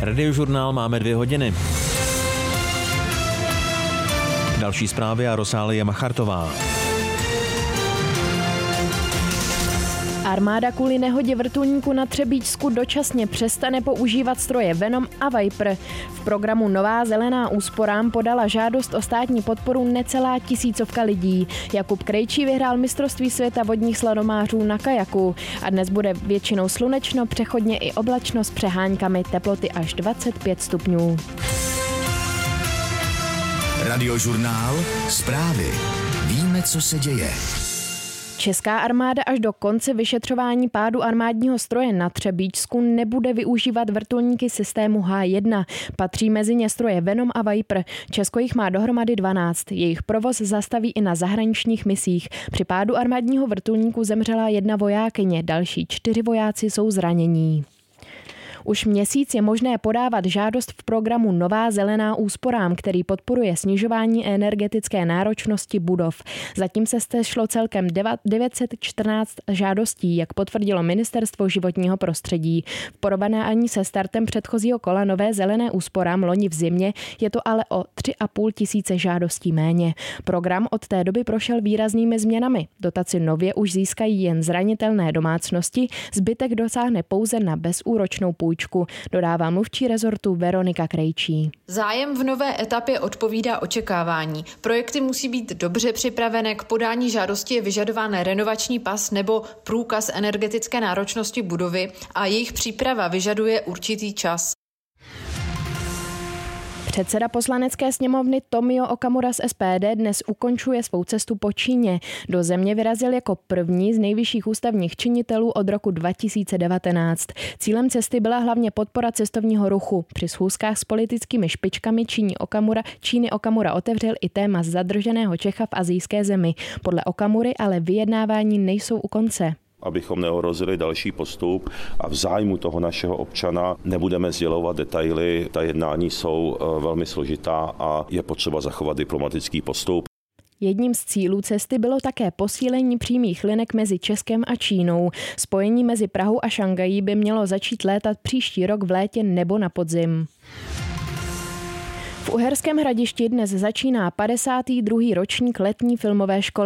Radiožurnál máme 2 hodiny. Další zprávy a Rosálie Machartová. Armáda kvůli nehodě vrtulníku na Třebíčsku dočasně přestane používat stroje Venom a Viper. V programu Nová zelená úsporám podala žádost o státní podporu necelá 1000 lidí. Jakub Krejčí vyhrál mistrovství světa vodních slalomářů na kajaku. A dnes bude většinou slunečno, přechodně i oblačno s přeháňkami, teploty až 25 stupňů. Radiožurnál, zprávy. Víme, co se děje. Česká armáda až do konce vyšetřování pádu armádního stroje na Třebíčsku nebude využívat vrtulníky systému H1. Patří mezi ně stroje Venom a Viper. Česko jich má dohromady 12. Jejich provoz zastaví i na zahraničních misích. Při pádu armádního vrtulníku zemřela 1 vojákyně, další 4 vojáci jsou zranění. Už měsíc je možné podávat žádost v programu Nová zelená úsporám, který podporuje snižování energetické náročnosti budov. Zatím se sešlo celkem 914 žádostí, jak potvrdilo Ministerstvo životního prostředí. V porovnání se startem předchozího kola Nové zelené úsporám loni v zimě je to ale o 3,5 tisíce žádostí méně. Program od té doby prošel výraznými změnami. Dotaci nově už získají jen zranitelné domácnosti, zbytek dosáhne pouze na bezúročnou půjčku, dodává mluvčí rezortu Veronika Krejčí. Zájem v nové etapě odpovídá očekávání. Projekty musí být dobře připravené, k podání žádosti je vyžadován renovační pas nebo průkaz energetické náročnosti budovy a jejich příprava vyžaduje určitý čas. Předseda poslanecké sněmovny Tomio Okamura z SPD dnes ukončuje svou cestu po Číně. Do země vyrazil jako první z nejvyšších ústavních činitelů od roku 2019. Cílem cesty byla hlavně podpora cestovního ruchu. Při schůzkách s politickými špičkami Číny Okamura otevřel i téma zadrženého Čecha v asijské zemi. Podle Okamury ale vyjednávání nejsou u konce. Abychom neohrozili další postup a v zájmu toho našeho občana nebudeme sdělovat detaily. Ta jednání jsou velmi složitá a je potřeba zachovat diplomatický postup. Jedním z cílů cesty bylo také posílení přímých linek mezi Českem a Čínou. Spojení mezi Prahou a Šangají by mělo začít létat příští rok v létě nebo na podzim. V Uherském Hradišti dnes začíná 52. ročník letní filmové školy.